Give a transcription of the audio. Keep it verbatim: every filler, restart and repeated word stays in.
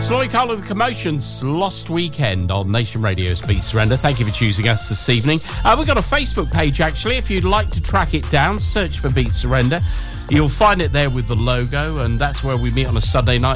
Sloy Carl of the Commotions, Lost Weekend on Nation Radio's Beat Surrender. Thank you for choosing us this evening. Uh, we've got a Facebook page, actually. If you'd like to track it down, search for Beat Surrender. You'll find it there with the logo, and that's where we meet on a Sunday night